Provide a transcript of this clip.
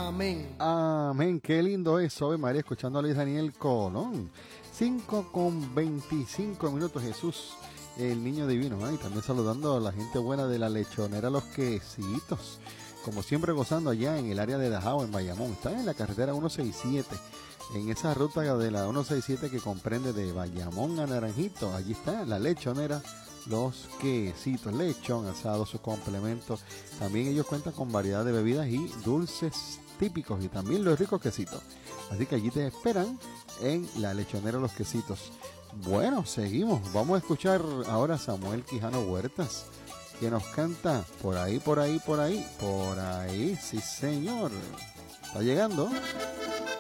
Amén. Amén. Qué lindo es, Ave María, escuchando a Luis Daniel Colón. 5:25 Jesús, el niño divino. Y también saludando a la gente buena de la lechonera Los Quesitos. Como siempre gozando allá en el área de Dajao, en Bayamón. Están en la carretera 167. En esa ruta de la 167 que comprende de Bayamón a Naranjito. Allí está la lechonera Los Quesitos. Lechón, asado, sus complementos. También ellos cuentan con variedad de bebidas y dulces típicos. Y también los ricos quesitos. Así que allí te esperan en la lechonera Los Quesitos. Bueno, seguimos. Vamos a escuchar ahora a Samuel Quijano Huertas, que nos canta Por ahí, por ahí, por ahí. Por ahí, sí señor. Está llegando.